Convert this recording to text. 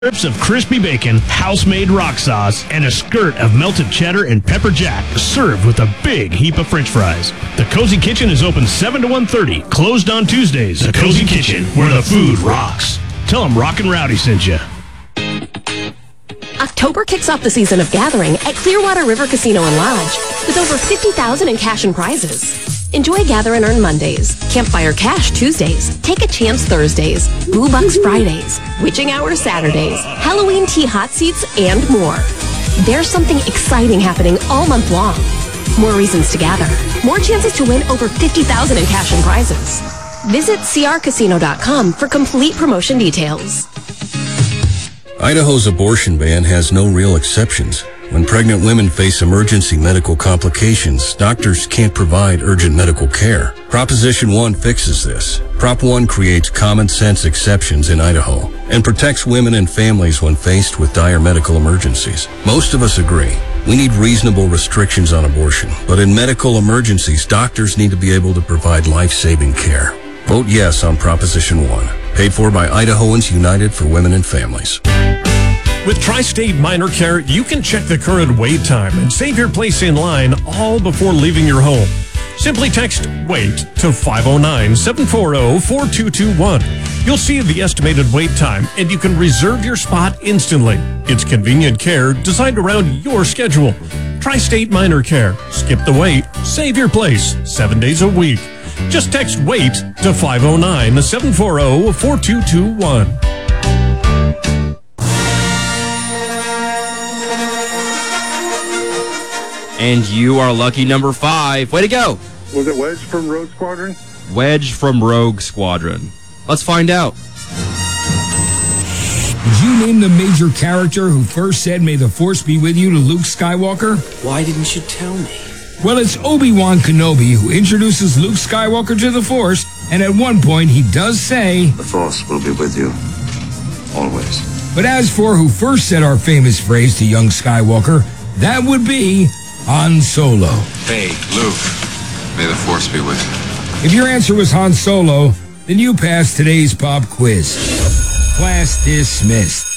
Strips of crispy bacon, house-made rock sauce, and a skirt of melted cheddar and pepper jack, served with a big heap of French fries. The Cozy Kitchen is open 7 to 1:30, closed on Tuesdays. The Cozy Kitchen, where the food rocks. Tell them Rock and Rowdy sent you. October kicks off the season of gathering at Clearwater River Casino and Lodge with over $50,000 in cash and prizes. Enjoy Gather and Earn Mondays, Campfire Cash Tuesdays, Take a Chance Thursdays, Boo Bucks Fridays, Witching Hour Saturdays, Halloween Tea Hot Seats, and more. There's something exciting happening all month long. More reasons to gather. More chances to win over $50,000 in cash and prizes. Visit crcasino.com for complete promotion details. Idaho's abortion ban has no real exceptions. When pregnant women face emergency medical complications, doctors can't provide urgent medical care. Proposition 1 fixes this. Prop 1 creates common sense exceptions in Idaho and protects women and families when faced with dire medical emergencies. Most of us agree. We need reasonable restrictions on abortion, but in medical emergencies, doctors need to be able to provide life-saving care. Vote yes on Proposition 1. Paid for by Idahoans United for Women and Families. With Tri-State Minor Care, you can check the current wait time and save your place in line all before leaving your home. Simply text WAIT to 509-740-4221. You'll see the estimated wait time, and you can reserve your spot instantly. It's convenient care designed around your schedule. Tri-State Minor Care. Skip the wait. Save your place 7 days a week. Just text WAIT to 509-740-4221. And you are lucky number 5. Way to go. Was it Wedge from Rogue Squadron? Wedge from Rogue Squadron. Let's find out. Did you name the major character who first said, "May the Force be with you" to Luke Skywalker? Why didn't you tell me? Well, it's Obi-Wan Kenobi who introduces Luke Skywalker to the Force, and at one point he does say, "The Force will be with you, always." But as for who first said our famous phrase to young Skywalker, that would be Han Solo. Hey, Luke, may the Force be with you. If your answer was Han Solo, then you passed today's pop quiz. Class dismissed.